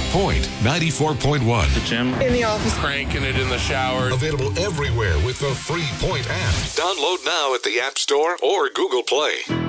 Point 94.1. The gym. In the office. Cranking it in the shower. Available everywhere with the free Point app. Download now at the App Store or Google Play.